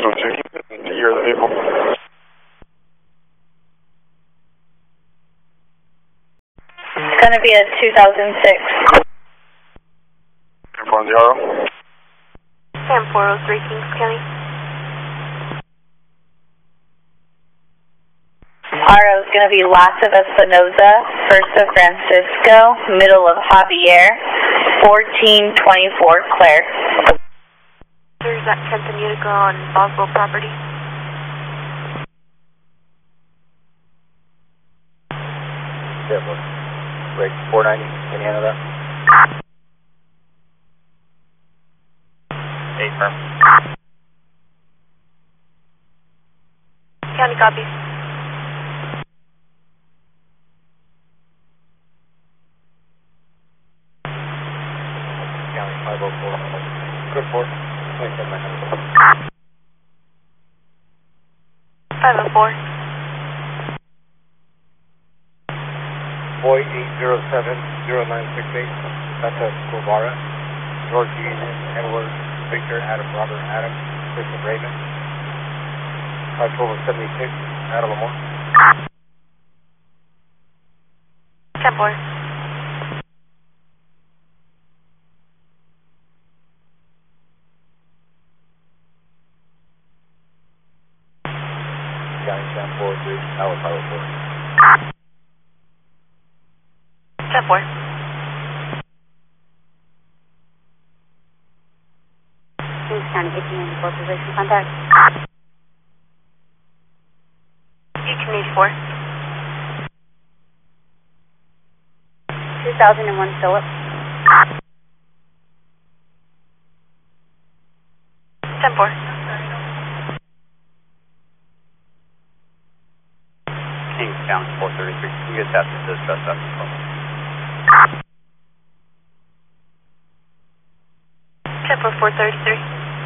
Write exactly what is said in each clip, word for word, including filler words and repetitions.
one two. The year of the vehicle. It's going to be a two thousand six. Inform the R O. Sam four oh three, Kings County. R O is going to be last of Espinoza, first of Francisco, middle of Javier, fourteen twenty-four Claire. There's that tenth and Utica on Boswell property. Yeah, boy. Wait, four ninety, can you handle that? Eight firm. County copy. County five oh four. Good four. twenty-seven nine hundred. five oh four. Boy eight zero seven zero nine six eight. That's a Guevara. George Union, Edward, Victor, Adam, Robert, Adam, Christian Raymond. five twelve seventy-six, Adam Lamar. ten four. County Sam four oh three, Tower five oh four. ten four. Kings County, eighteen ninety-four, position contact. eighteen eighty-four. two thousand one Philip. ten four. Kings County four thirty-three. Can you get that to this best after twelve? ten four four thirty-three.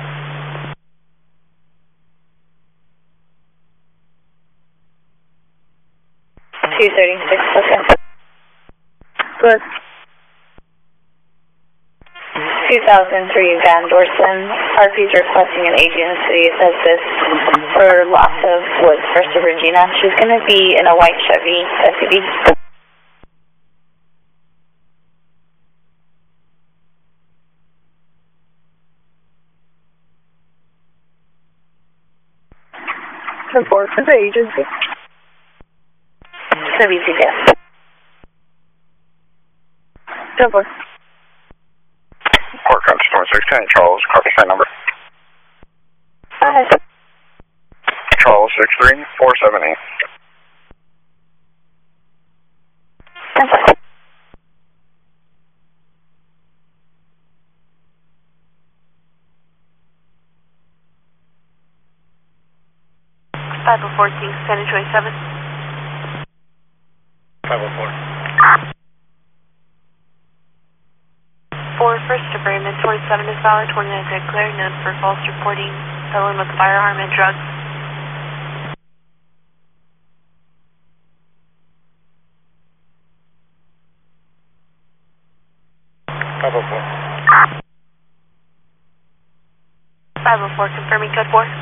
two thirty-six, okay. Good. two thousand three Van Dorsen. R P is requesting an agency assist for loss of Woods, first of Regina. She's going to be in a white Chevy S U V. Report for the agency. It's going to be C P S. Report. Port Country twenty-six, County Charles, copy sign number. Hi. Charles six three four seven eight. five oh four, Kings County twenty-seven. five oh four. four, first of Raymond, twenty-seven is valid, twenty-nine dead clear, known for false reporting, felon with firearm and drugs. five oh four. five oh four, confirming code four.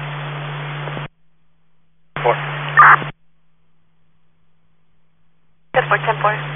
four. Code four, ten four.